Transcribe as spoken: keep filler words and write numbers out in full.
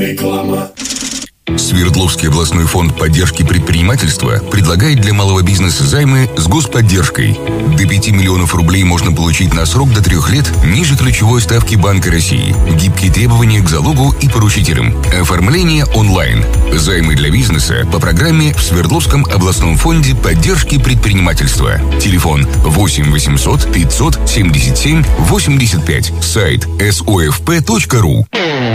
Реклама. Свердловский областной фонд поддержки предпринимательства предлагает для малого бизнеса займы с господдержкой. До пяти миллионов рублей можно получить на срок до трех лет ниже ключевой ставки Банка России. Гибкие требования к залогу и поручителям. Оформление онлайн. Займы для бизнеса по программе в Свердловском областном фонде поддержки предпринимательства. Телефон восемь восемьсот пятьсот семьдесят семь восемьдесят пять. Сайт эс о эф пэ точка ру.